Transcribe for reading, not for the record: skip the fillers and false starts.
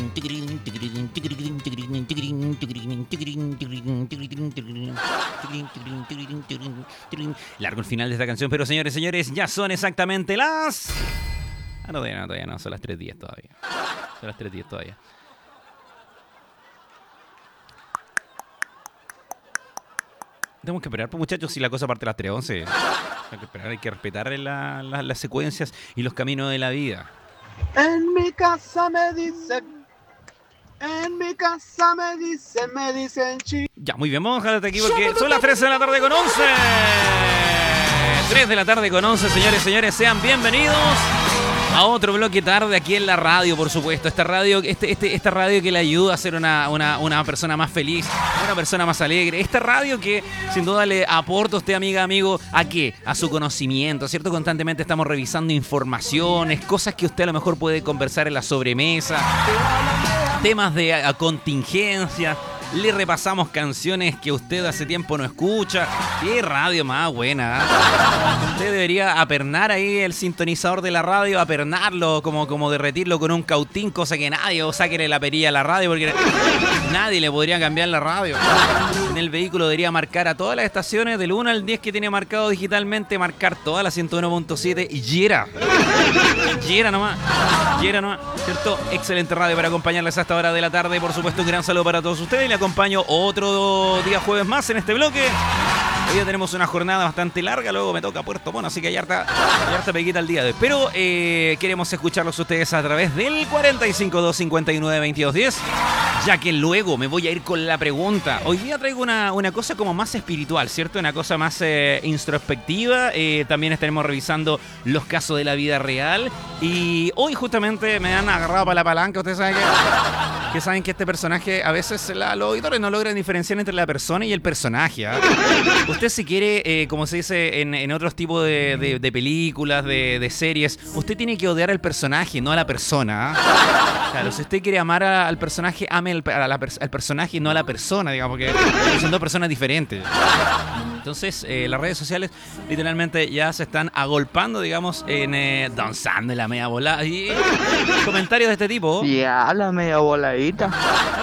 Largo el final de esta canción, pero señores, ya son exactamente las... Ah, no, todavía no, son las 3:10 todavía. Son las 3:10 todavía. Tenemos que esperar, pues, muchachos, si la cosa parte a las 3:11. Hay que esperar, hay que respetar las secuencias y los caminos de la vida. En mi casa me dicen Ya, muy bien, vamos a dejar hasta aquí porque son las 3 de la tarde con 11. 3 de la tarde con 11, señores, sean bienvenidos a otro bloque tarde aquí en la radio, por supuesto. Esta radio que le ayuda a ser una persona más feliz, una persona más alegre. Esta radio que sin duda le aporta a usted, amiga, amigo, ¿a qué? A su conocimiento, ¿cierto? Constantemente estamos revisando informaciones, cosas que usted a lo mejor puede conversar en la sobremesa, temas de contingencia. Le repasamos canciones que usted hace tiempo no escucha. ¡Qué radio más buena! Usted debería apernar ahí el sintonizador de la radio, apernarlo, como derretirlo con un cautín, cosa que nadie, o sáquele la perilla a la radio, porque nadie le podría cambiar la radio. En el vehículo debería marcar a todas las estaciones, del 1 al 10 que tiene marcado digitalmente, marcar todas las 101.7 y Yera nomás, ¿cierto? Excelente radio para acompañarles a esta hora de la tarde. Por supuesto, un gran saludo para todos ustedes. Le acompaño otro día jueves más en este bloque. Hoy ya tenemos una jornada bastante larga, luego me toca Puerto Montt, así que hay harta peguita el día de hoy. Pero queremos escucharlos ustedes a través del 452592210, ya que luego me voy a ir con la pregunta. Hoy día traigo una cosa como más espiritual, ¿cierto? Una cosa más introspectiva. También estaremos revisando los casos de la vida real. Y hoy justamente me han agarrado para la palanca. Ustedes saben que este personaje, a veces los auditores no logran diferenciar entre la persona y el personaje, ¿eh? Usted, si quiere, como se dice en otros tipos de películas, de series, usted tiene que odiar al personaje, no a la persona, ¿eh? Claro, si usted quiere amar al personaje, ame al personaje y no a la persona, digamos, porque son dos personas diferentes. Entonces, las redes sociales literalmente ya se están agolpando, digamos, en danzando en la media bola. Y comentarios de este tipo. Ya, la media voladita.